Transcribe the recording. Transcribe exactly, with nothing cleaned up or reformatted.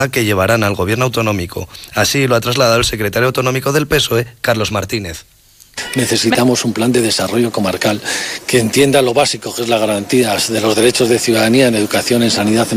que llevarán al gobierno autonómico. Así lo ha trasladado el secretario autonómico del P S O E, Carlos Martínez. Necesitamos un plan de desarrollo comarcal que entienda lo básico, que es la garantía de los derechos de ciudadanía en educación, en sanidad, en